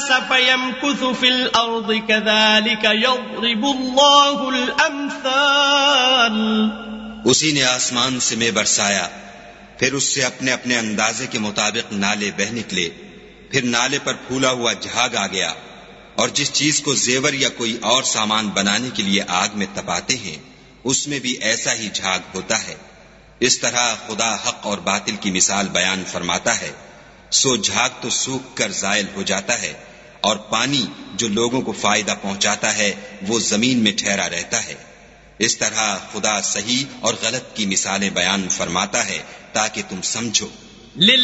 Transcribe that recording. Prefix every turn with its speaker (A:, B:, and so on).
A: النَّاسَ فَيَمْكُثُ فِي الْأَرْضِ كَذَلِكَ يَضْرِبُ اللَّهُ الْأَمْثَالَ।
B: उसी ने आसमान से मेघ बरसाया, फिर उससे अपने अपने अंदाजे के मुताबिक नाले बह निकले, फिर नाले पर फूला हुआ झाग आ गया, और जिस चीज को जेवर या कोई और सामान बनाने के लिए आग में तपाते हैं उसमें भी ऐसा ही झाग होता है। इस तरह खुदा हक और बातिल की मिसाल बयान फरमाता है। सो झाग तो सूख कर जायल हो जाता है, और पानी जो लोगों को फायदा पहुंचाता है वो जमीन में ठहरा रहता है। इस तरह खुदा सही और गलत की मिसालें बयान फरमाता है ताकि तुम समझो।